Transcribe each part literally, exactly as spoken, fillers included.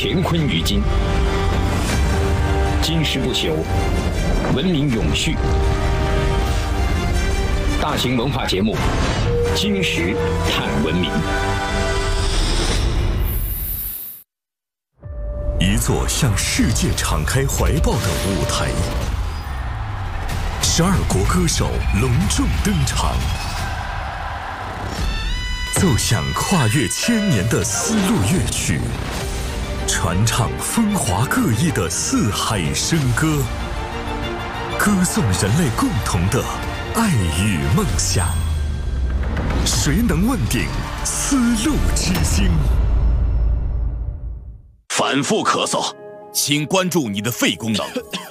乾坤于今，今时不朽，文明永续。大型文化节目《今时探文明》。 一座向世界敞开怀抱的舞台，十二国歌手隆重登场，奏响跨越千年的丝路乐曲，传唱风华各异的四海笙歌，歌颂人类共同的爱与梦想。谁能问鼎丝路之星？ 反复咳嗽，请关注你的肺功能。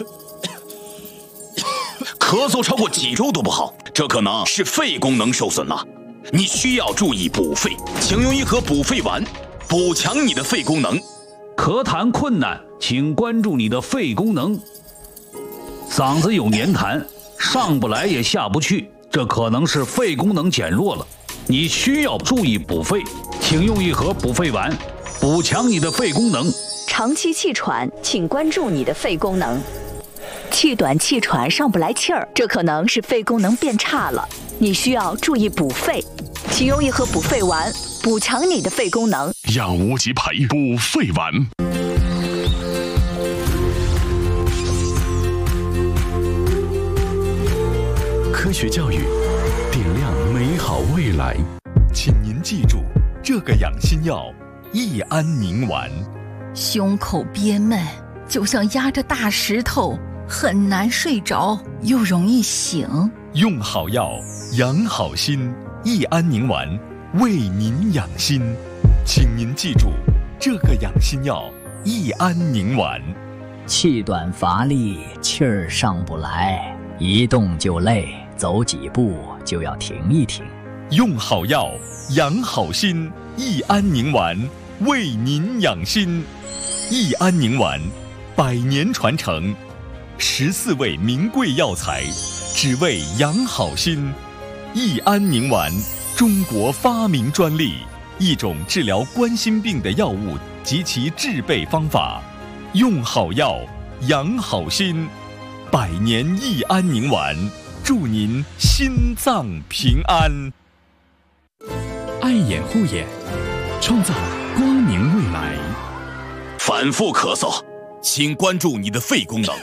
咳嗽超过几周都不好，这可能是肺功能受损了。你需要注意补肺，请用一盒补肺丸，补强你的肺功能。 咳痰困难，请关注你的肺功能。嗓子有黏痰，上不来也下不去，这可能是肺功能减弱了。你需要注意补肺，请用一盒补肺丸，补强你的肺功能。 长期气喘，请关注你的肺功能。气短气喘，上不来气儿，这可能是肺功能变差了。你需要注意补肺，请用一盒补肺丸，补强你的肺功能。 养无极牌补肺丸。科学教育，点亮美好未来。请您记住这个养心药：益安宁丸。 胸口憋闷，就像压着大石头，很难睡着，又容易醒。 用好药，养好心。益安宁丸为您养心，请您记住这个养心药：益安宁丸。 气短乏力，气儿上不来，一动就累，走几步就要停一停。 用好药，养好心。益安宁丸为您养心。益安宁丸，百年传承，十四味名贵药材，只为养好心。益安宁丸，中国发明专利，一种治疗冠心病的药物及其制备方法。用好药，养好心。百年益安宁丸，祝您心脏平安。爱眼护眼，创造光明未来。 反复咳嗽，请关注你的肺功能。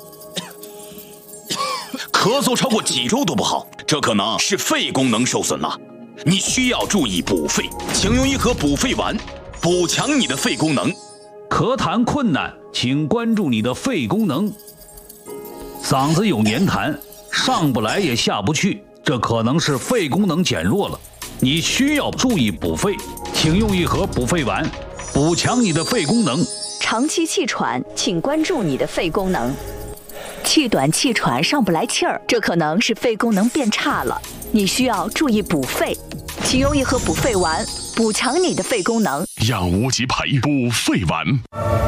咳嗽超过几周都不好，这可能是肺功能受损了。你需要注意补肺，请用一盒补肺丸，补强你的肺功能。 咳痰困难，请关注你的肺功能。嗓子有黏痰，上不来也下不去，这可能是肺功能减弱了。你需要注意补肺，请用一盒补肺丸，补强你的肺功能。 长期气喘，请关注你的肺功能。气短气喘，上不来气儿，这可能是肺功能变差了。你需要注意补肺，请用一盒补肺丸，补强你的肺功能。 养无极牌补肺丸。